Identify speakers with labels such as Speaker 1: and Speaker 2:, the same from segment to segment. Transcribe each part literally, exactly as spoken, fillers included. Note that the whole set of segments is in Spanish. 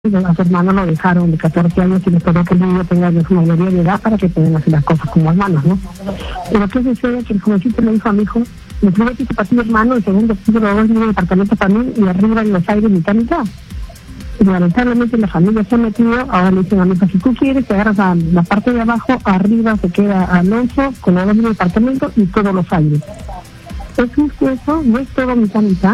Speaker 1: A su hermano lo dejaron de catorce años y les tocó que el niño tenga una mayoría de edad para que puedan hacer las cosas como hermanos, ¿no? Pero ¿qué sucede? Que el jovencito le dijo a mi hijo, el primer piso para ti hermano, el segundo piso los dos viven en departamento para mí y arriba en los aires mitad mitad. Y lamentablemente la familia se ha metido, ahora le dicen a mi hijo, si tú quieres te agarras a la parte de abajo, arriba se queda Alonso con los dos en el departamento y todos los aires. ¿Es justo eso? ¿No es todo mitad mitad?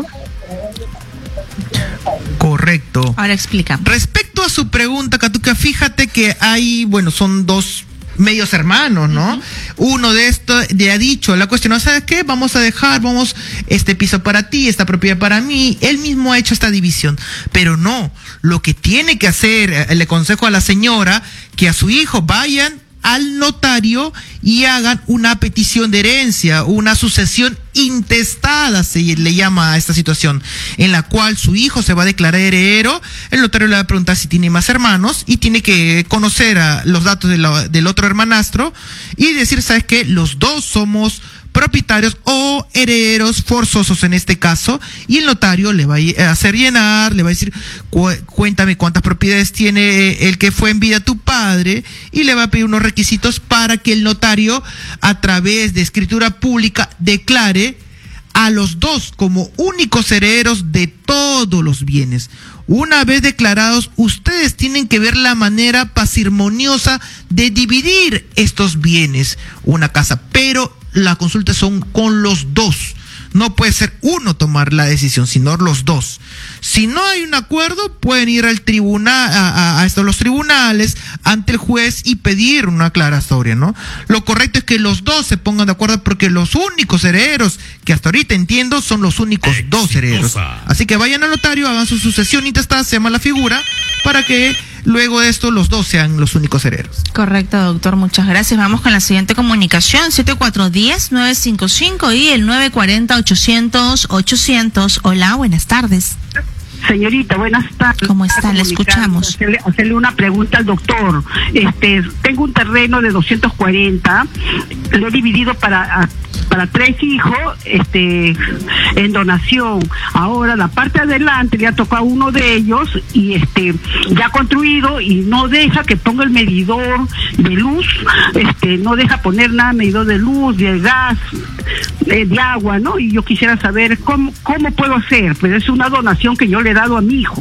Speaker 2: Correcto.
Speaker 3: Ahora explica.
Speaker 2: Respecto a su pregunta, Catuca, fíjate que hay, bueno, son dos medios hermanos, ¿no? Uh-huh. Uno de estos le ha dicho, la cuestión, ¿sabes qué? Vamos a dejar, vamos, este piso para ti, esta propiedad para mí. Él mismo ha hecho esta división, pero no, lo que tiene que hacer, le aconsejo a la señora, que a su hijo vayan al notario y hagan una petición de herencia, una sucesión intestada, se le llama a esta situación, en la cual su hijo se va a declarar heredero. El notario le va a preguntar si tiene más hermanos y tiene que conocer a los datos de la, del otro hermanastro y decir, ¿sabes qué? Los dos somos propietarios o herederos forzosos en este caso, y el notario le va a hacer llenar, le va a decir, cu- cuéntame cuántas propiedades tiene el que fue en vida tu padre, y le va a pedir unos requisitos para que el notario, a través de escritura pública, declare a los dos como únicos herederos de todos los bienes. Una vez declarados, ustedes tienen que ver la manera parsimoniosa de dividir estos bienes, una casa, pero la consulta son con los dos. No puede ser uno tomar la decisión, sino los dos. Si no hay un acuerdo, pueden ir al tribunal, a, a, a estos los tribunales, ante el juez y pedir una aclaratoria, ¿no? Lo correcto es que los dos se pongan de acuerdo, porque los únicos herederos que hasta ahorita entiendo son los únicos Exitosa. dos herederos. Así que vayan al notario, hagan su sucesión intestada, se llama la figura, para que luego de esto los dos sean los únicos herederos.
Speaker 3: Correcto, doctor, muchas gracias. Vamos con la siguiente comunicación, siete cuatro uno cero, nueve cinco cinco y el nueve cuatro cero, ochocientos, ochocientos. Hola, buenas tardes.
Speaker 4: Señorita, buenas tardes.
Speaker 3: ¿Cómo está? Le escuchamos.
Speaker 4: Hacerle, hacerle una pregunta al doctor. Este, tengo un terreno de doscientos cuarenta, lo he dividido para para tres hijos, este, en donación. Ahora la parte de adelante le ha tocado a uno de ellos y este, ya construido, y no deja que ponga el medidor de luz, este, no deja poner nada, medidor de luz, de gas, de, de agua, ¿no? Y yo quisiera saber cómo cómo puedo hacer, pues es una donación que yo le he dado a mi hijo.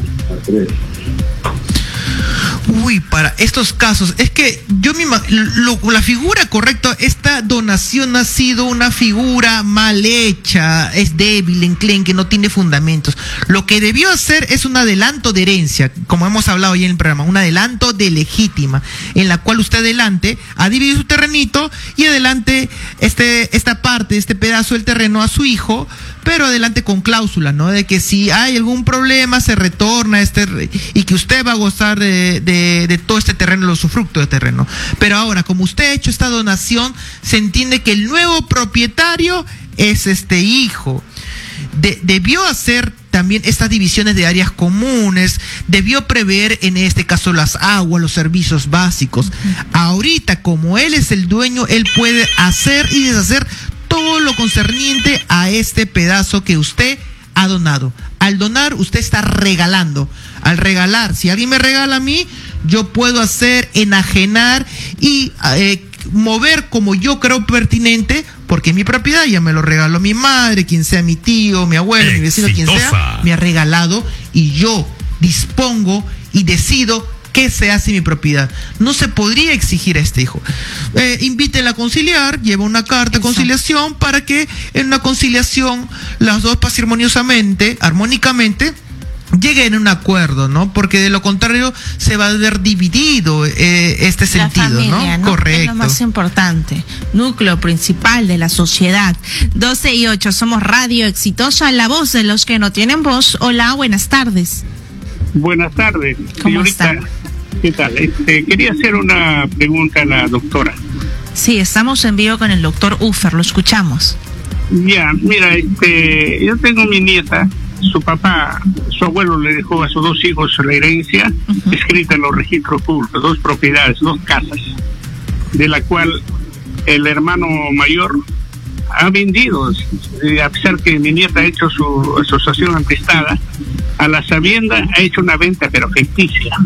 Speaker 2: Uy, para estos casos, es que yo me lo, la figura correcta, esta donación ha sido una figura mal hecha, es débil, enclenque, no tiene fundamentos. Lo que debió hacer es un adelanto de herencia, como hemos hablado ya en el programa, un adelanto de legítima, en la cual usted adelante ha dividido su terrenito y adelante este esta parte, este pedazo del terreno a su hijo, pero adelante con cláusula, ¿no? De que si hay algún problema se retorna este y que usted va a gozar de, de, de todo este terreno, el usufructo de terreno. Pero ahora, como usted ha hecho esta donación, se entiende que el nuevo propietario es este hijo. De, debió hacer también estas divisiones de áreas comunes, debió prever en este caso las aguas, los servicios básicos. Ahorita, como él es el dueño, él puede hacer y deshacer todo lo concerniente a este pedazo que usted ha donado. Al donar, usted está regalando. Al regalar, si alguien me regala a mí, yo puedo hacer, enajenar y eh, mover como yo creo pertinente, porque mi propiedad ya me lo regaló mi madre, quien sea mi tío, mi abuelo, Exitosa. mi vecino, quien sea, me ha regalado, y yo dispongo y decido qué se hace en mi propiedad. No se podría exigir a este hijo. Eh, invítela a conciliar, lleva una carta de conciliación para que en una conciliación las dos parsimoniosamente, armónicamente, lleguen a un acuerdo, ¿no? Porque de lo contrario se va a ver dividido eh, este
Speaker 3: la
Speaker 2: sentido,
Speaker 3: familia,
Speaker 2: ¿no?
Speaker 3: ¿no?
Speaker 2: Correcto.
Speaker 3: Es lo más importante, núcleo principal de la sociedad. doce y ocho, somos Radio Exitosa, la voz de los que no tienen voz. Hola, buenas tardes.
Speaker 5: Buenas tardes,
Speaker 3: ¿Cómo
Speaker 5: señorita.
Speaker 3: está?
Speaker 5: ¿Qué tal? Este, quería hacer una pregunta a la doctora.
Speaker 3: Sí, estamos en vivo con el doctor Ufer, lo escuchamos.
Speaker 5: Ya, mira, este, yo tengo mi nieta, su papá, su abuelo le dejó a sus dos hijos la herencia, uh-huh. escrita en los registros públicos, dos propiedades, dos casas, de la cual el hermano mayor ha vendido, a pesar que mi nieta ha hecho su asociación antestada, a la sabienda ha hecho una venta pero ficticia.